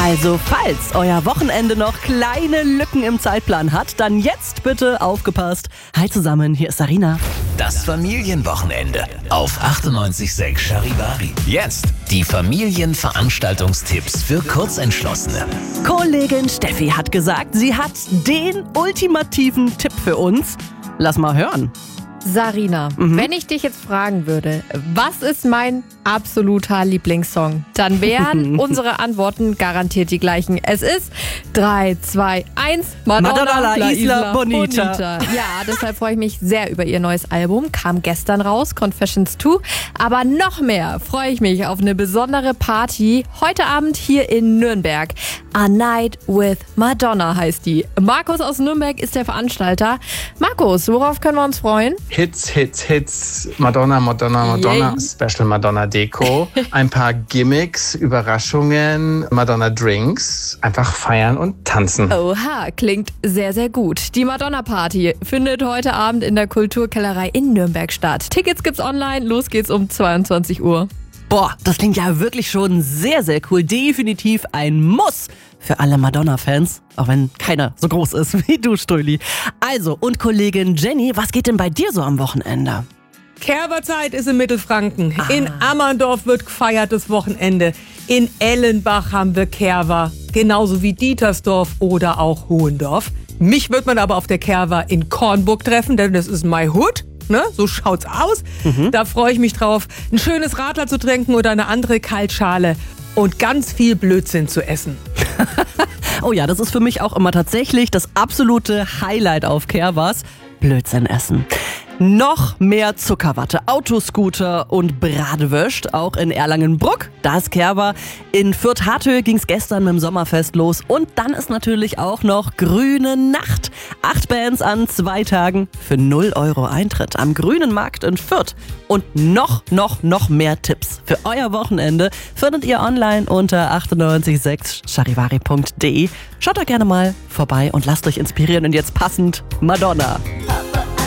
Also falls euer Wochenende noch kleine Lücken im Zeitplan hat, dann jetzt bitte aufgepasst. Hi zusammen, hier ist Sarina. Das Familienwochenende auf 98.6 Charivari. Jetzt die Familienveranstaltungstipps für Kurzentschlossene. Kollegin Steffi hat gesagt, sie hat den ultimativen Tipp für uns. Lass mal hören. Sarina, wenn ich dich jetzt fragen würde, was ist mein absoluter Lieblingssong, dann wären unsere Antworten garantiert die gleichen. Es ist 3, 2, 1, Madonna La Isla Bonita. Ja, deshalb freue ich mich sehr über ihr neues Album. Kam gestern raus, Confessions 2. Aber noch mehr freue ich mich auf eine besondere Party heute Abend hier in Nürnberg. A Night with Madonna heißt die. Markus aus Nürnberg ist der Veranstalter. Markus, worauf können wir uns freuen? Hits, Madonna, Yay. Special Madonna Deko, ein paar Gimmicks, Überraschungen, Madonna Drinks, einfach feiern und tanzen. Oha, klingt sehr, sehr gut. Die Madonna-Party findet heute Abend in der Kulturkellerei in Nürnberg statt. Tickets gibt's online, los geht's um 22 Uhr. Boah, das klingt ja wirklich schon sehr, sehr cool. Definitiv ein Muss für alle Madonna-Fans, auch wenn keiner so groß ist wie du, Ströli. Also, und Kollegin Jenny, was geht denn bei dir so am Wochenende? Kerberzeit ist in Mittelfranken. In Ammerndorf wird gefeiert das Wochenende. In Ellenbach haben wir Kerwa, genauso wie Dietersdorf oder auch Hohendorf. Mich wird man aber auf der Kerwa in Kornburg treffen, denn das ist my hood. Ne? So schaut's aus. Da freue ich mich drauf, ein schönes Radler zu trinken oder eine andere Kaltschale und ganz viel Blödsinn zu essen. Oh ja, das ist für mich auch immer tatsächlich das absolute Highlight auf Kerwas. Blödsinn essen. Noch mehr Zuckerwatte, Autoscooter und Bratwürst, auch in Erlangen-Bruck. Da ist Kerwa. In Fürth-Hartö ging es gestern mit dem Sommerfest los. Und dann ist natürlich auch noch Grüne Nacht. 8 Bands an 2 Tagen für 0 € Eintritt am Grünen Markt in Fürth. Und noch mehr Tipps für euer Wochenende findet ihr online unter 986charivari.de. Schaut da gerne mal vorbei und lasst euch inspirieren. Und jetzt passend Madonna.